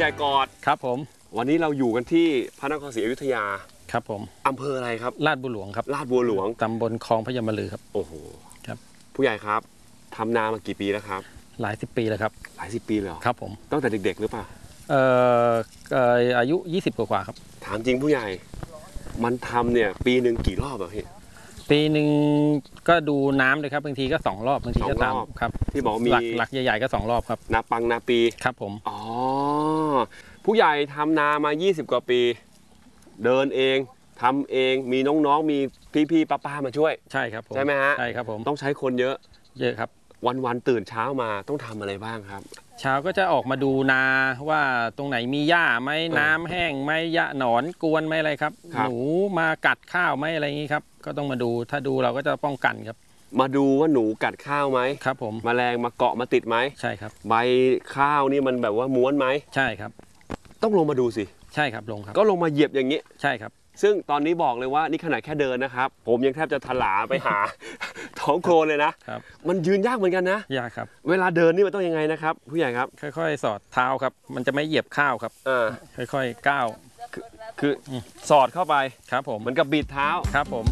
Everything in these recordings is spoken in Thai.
หญ่กอดครับผมวันนี้เราอยู่กันที่พระนครศรีอยุธยาครับผมอำเภออะไรครับลาดบัวหลวงครับลาดบัวหลวงตำบลคลองพญามลือครับโอ้โหครับผู้ใหญ่ครับทำนามากี่ปีแล้วครับหลายสิบปีแล้วครับหลายสิบปีเลยครับผมตั้งแต่เด็กๆหรือเปล่าอายุ20กว่าครับถามจริงผู้ใหญ่มันทำเนี่ยปีหนึ่งกี่รอบอะพี่ปีหนึ่งก็ดูน้ำเลยครับบางทีก็2 รอบบางทีก็3ครับที่บอกมีหลักใหญ่ๆก็2 รอบครับนาปังนาปีครับผมอ๋อผู้ใหญ่ทำนามา20กว่าปีเดินเองทำเองมีน้องๆมีพี่ๆป้าๆมาช่วยใช่ครับผมใช่ไหมฮะใช่ครับผมต้องใช้คนเยอะครับวันตื่นเช้ามาต้องทำอะไรบ้างครับเช้าก็จะออกมาดูนาว่าตรงไหนมีหญ้าไหมน้ำแห้งไหมหญ้าหนอนกวนไหมอะไรครับหนูมากัดข้าวไหมอะไรอย่างนี้ครับก็ต้องมาดูถ้าดูเราก็จะป้องกันครับมาดูว่าหนูกัดข้าวไหมครับผมแมลงมาเกาะมาติดไหมใช่ครับใบข้าวนี่มันแบบว่าม้วนไหมใช่ครับต้องลงมาดูสิใช่ครับลงครับก็ลงมาเหยียบอย่างนี้ใช่ครับซึ่งตอนนี้บอกเลยว่านี่ขนาดแค่เดินนะครับผมยังแทบจะถลาไปหา ท้องโคลนเลยนะครับมันยืนยากเหมือนกันนะยากครับเวลาเดินนี่มันต้องยังไงนะครับผู้ใหญ่ครับค่อยๆสอดเท้าครับมันจะไม่เหยียบข้าวครับค่อยๆก้าวคือสอดเข้าไปครับผมเหมือนกับบีบเท้าครับผม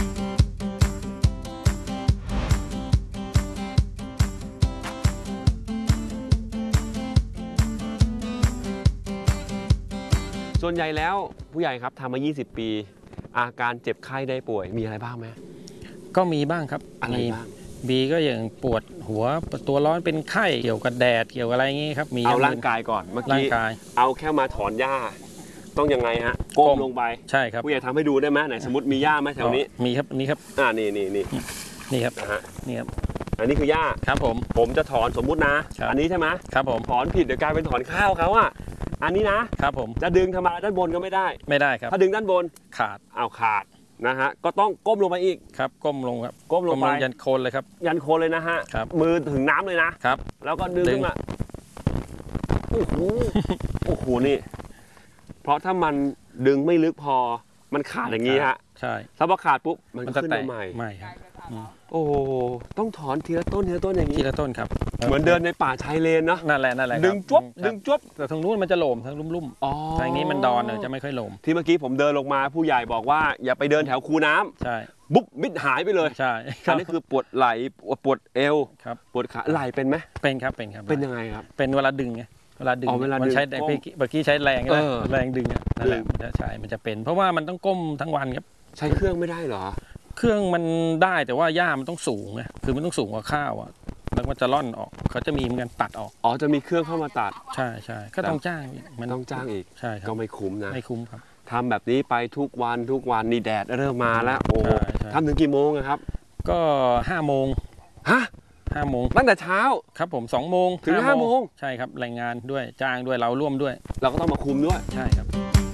ส่วนใหญ่แล้วผู้ใหญ่ครับทำมา20ปีอาการเจ็บไข้ได้ป่วยมีอะไรบ้างไหมก็มีบ้างครับอะไรบ้างบีก็อย่างปวดหัวตัวร้อนเป็นไข้เกี่ยวกับแดดเกี่ยวกับอะไรอย่างงี้ครับมีเอาร่างกายก่อนเมื่อกี้เอาแค่มาถอนหญ้าต้องยังไงฮะก้มลงไปใช่ครับผู้ใหญ่ทำให้ดูได้ไหมไหนสมมติมีหญ้าไหมแถวนี้มีครับนี่ครับนี่ครับนะฮะนี่ครับอันนี้คือหญ้าครับผมจะถอนสมมุตินะอันนี้ใช่ไหมครับผมถอนผิดเดี๋ยวกลายเป็นถอนข้าวเขาอ่ะอันนี้นะครับผมจะดึงทำไมด้านบนก็ไม่ได้ครับถ้าดึงด้านบนขาดขาดนะฮะก็ต้องก้มลงไปอีกครับก้มลงครับก้มลงไปยันโคนเลยครับยันโคนเลยนะฮะมือถึงน้ำเลยนะครับแล้วก็ดึงขึ้นมาโอ้โหนี่เพราะถ้ามันดึงไม่ลึกพอมันขาดอย่างนี้ฮะใช่ถ้าพอขาดปุ๊บมันขึ้นมาใหม่ไม่ครับโอ้ต้องถอนทีละต้นอย่างนี้ทีละต้นครับเหมือนเดินในป่าชายเลนเนาะนั่นแหละดึงจวบแต่ทางนู้นมันจะโหลมทางลุ่มๆทางนี้มันดอนจะไม่ค่อยโหลมที่เมื่อกี้ผมเดินลงมาผู้ใหญ่บอกว่าอย่าไปเดินแถวคูน้ำใช่บุ๊บมิดหายไปเลยใช่อันนี้คือปวดไหล่ปวดเอวครับปวดขาไหล่เป็นไหมเป็นครับเป็นยังไงครับเป็นเวลาดึงไงเวลาดึงมันใช้เมื่อกี้ใช้แรงแรงดึงนั่นแหละใช่มันจะเป็นเพราะว่ามันต้องก้มทั้งวันครับใช้เครื่องไม่ได้เหรอเครื่องมันได้แต่ว่าหญ้ามันต้องสูงไงคือมันต้องสูงกว่าข้าวอ่ะแล้วมันจะร่อนออกเขาจะมีเหมือนกันตัดออกจะมีเครื่องเข้ามาตัดใช่ก็ต้องจ้างมันต้องจ้างอีกใช่ครับก็ไม่คุ้มนะไม่คุ้มครับทำแบบนี้ไปทุกวันนี่แดดเริ่มมาแล้วโอ้ทำถึงกี่โมงครับก็5 โมงฮะ 5 โมงตั้งแต่เช้าครับผม2 โมงถึง5 โมงใช่ครับรายงานด้วยจ้างด้วยเราร่วมด้วยเราก็ต้องมาคุมด้วยใช่ครับ